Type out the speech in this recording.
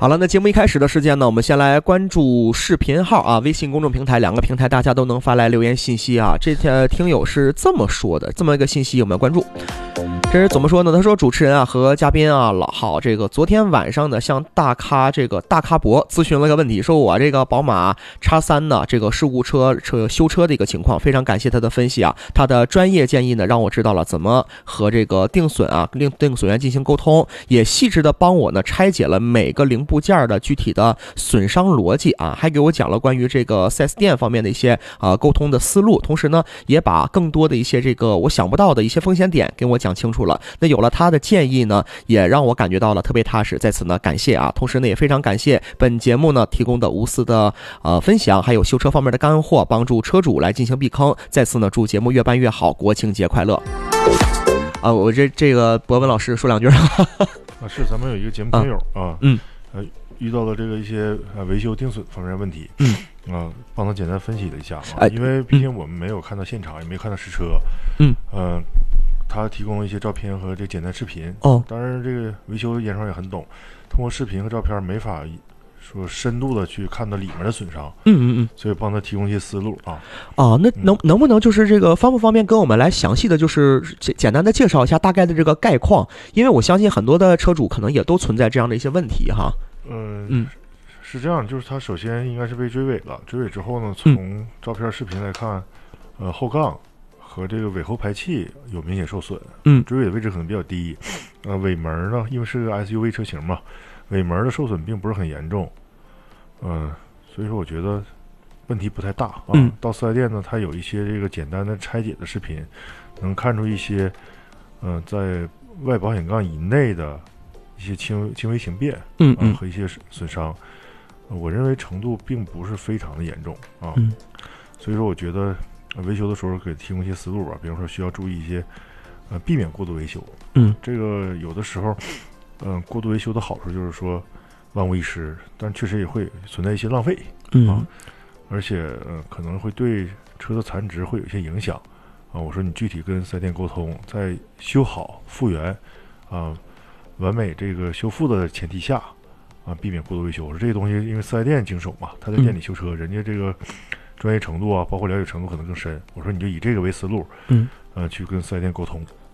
好了，那节目一开始的时间呢，我们先来关注视频号啊，微信公众平台两个平台，大家都能发来留言信息啊。这天听友是这么说的，这么一个信息我们关注。这是怎么说呢？他说主持人啊和嘉宾啊老好，这个昨天晚上呢向大咖博咨询了个问题，说我这个宝马 X3 呢这个事故修车的一个情况，非常感谢他的分析啊，他的专业建议呢让我知道了怎么和这个定损员进行沟通，也细致的帮我呢拆解了每个零部件的具体的损伤逻辑啊，还给我讲了关于这个 4S 店方面的一些沟通的思路，同时呢也把更多的一些这个我想不到的一些风险点给我讲清楚了。那有了他的建议呢，也让我感觉到了特别踏实，在此呢感谢啊，同时呢也非常感谢本节目呢提供的无私的分享，还有修车方面的干货，帮助车主来进行避坑。再次呢祝节目越办越好，国庆节快乐啊！我这个博文老师说两句是咱们有一个节目听友遇到了这个一些维修定损方面的问题，帮他简单分析了一下啊，因为毕竟我们没有看到现场，也没看到实车，他提供了一些照片和这简单视频。当然这个维修严爽也很懂，通过视频和照片没法说深度的去看到里面的损伤，所以帮他提供一些思路啊。 那能不能就是这个方不方便跟我们来详细的就是简单的介绍一下大概的这个概况？因为我相信很多的车主可能也都存在这样的一些问题哈。 是这样，就是他首先应该是被追尾了，追尾之后呢，从照片视频来看，后杠和这个尾后排气有明显受损，追尾的位置可能比较低，尾门呢，因为是个 SUV 车型嘛，尾门的受损并不是很严重，所以说我觉得问题不太大啊。到4S店呢，它有一些这个简单的拆解的视频，能看出一些在外保险杠以内的一些轻微形变，和一些损伤，我认为程度并不是非常的严重啊，所以说我觉得维修的时候可以提供一些思路吧，比如说需要注意一些避免过度维修，这个有的时候过度维修的好处就是说万无一失，但确实也会存在一些浪费而且可能会对车的残值会有一些影响啊。我说你具体跟4S店沟通，在修好复原完美这个修复的前提下避免过度维修。我说这个东西因为4S店经手嘛，他在店里修车，人家这个专业程度包括了解程度可能更深。我说你就以这个为思路，去跟4S店沟通。